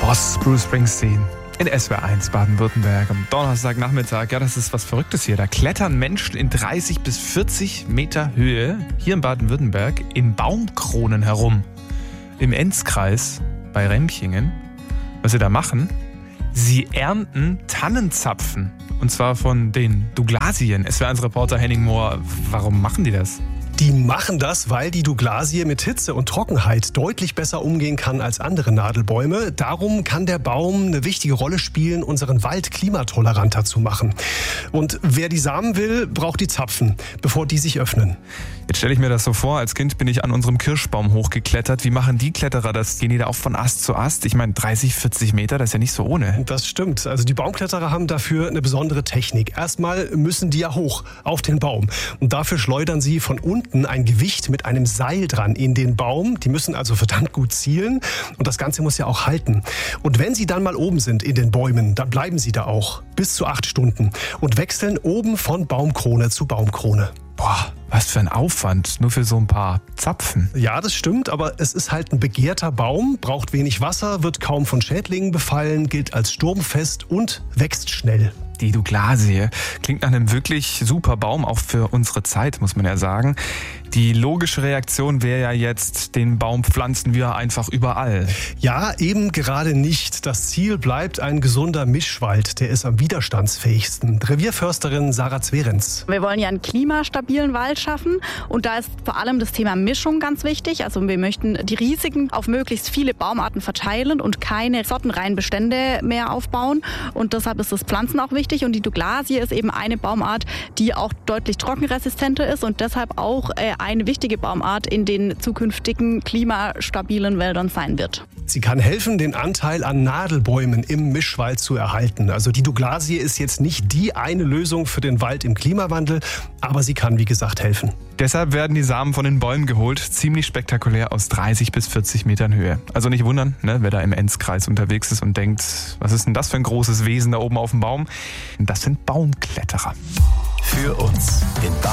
Boss Bruce Springsteen in SWR1 Baden-Württemberg am Donnerstagnachmittag. Ja, das ist was Verrücktes hier. Da klettern Menschen in 30 bis 40 Meter Höhe hier in Baden-Württemberg in Baumkronen herum. Im Enzkreis bei Rempchingen. Was sie da machen? Sie ernten Tannenzapfen. Und zwar von den Douglasien. SWR1-Reporter Henning Mohr. Warum machen die das? Die machen das, weil die Douglasie mit Hitze und Trockenheit deutlich besser umgehen kann als andere Nadelbäume. Darum kann der Baum eine wichtige Rolle spielen, unseren Wald klimatoleranter zu machen. Und wer die Samen will, braucht die Zapfen, bevor die sich öffnen. Jetzt stelle ich mir das so vor, als Kind bin ich an unserem Kirschbaum hochgeklettert. Wie machen die Kletterer das? Gehen die da auch von Ast zu Ast? Ich meine, 30, 40 Meter, das ist ja nicht so ohne. Das stimmt. Also die Baumkletterer haben dafür eine besondere Technik. Erstmal müssen die ja hoch auf den Baum. Und dafür schleudern sie von unten ein Gewicht mit einem Seil dran in den Baum. Die müssen also verdammt gut zielen. Und das Ganze muss ja auch halten. Und wenn sie dann mal oben sind in den Bäumen, dann bleiben sie da auch bis zu 8 Stunden und wechseln oben von Baumkrone zu Baumkrone. Boah, was für ein Aufwand, nur für so ein paar Zapfen. Ja, das stimmt, aber es ist halt ein begehrter Baum, braucht wenig Wasser, wird kaum von Schädlingen befallen, gilt als sturmfest und wächst schnell. Die Douglasie klingt nach einem wirklich super Baum, auch für unsere Zeit, muss man ja sagen. Die logische Reaktion wäre ja jetzt, den Baum pflanzen wir einfach überall. Ja, eben gerade nicht. Das Ziel bleibt ein gesunder Mischwald, der ist am widerstandsfähigsten. Revierförsterin Sarah Zwerenz. Wir wollen ja einen klimastabilen Wald schaffen und da ist vor allem das Thema Mischung ganz wichtig. Also wir möchten die Risiken auf möglichst viele Baumarten verteilen und keine Sortenreihenbestände mehr aufbauen und deshalb ist das Pflanzen auch wichtig und die Douglasie ist eben eine Baumart, die auch deutlich trockenresistenter ist und deshalb auch eine wichtige Baumart in den zukünftigen klimastabilen Wäldern sein wird. Sie kann helfen, den Anteil an Nadelbäumen im Mischwald zu erhalten. Also die Douglasie ist jetzt nicht die eine Lösung für den Wald im Klimawandel, aber sie kann, wie gesagt, helfen. Deshalb werden die Samen von den Bäumen geholt, ziemlich spektakulär aus 30 bis 40 Metern Höhe. Also nicht wundern, wer da im Enzkreis unterwegs ist und denkt, was ist denn das für ein großes Wesen da oben auf dem Baum? Das sind Baumkletterer. Für uns in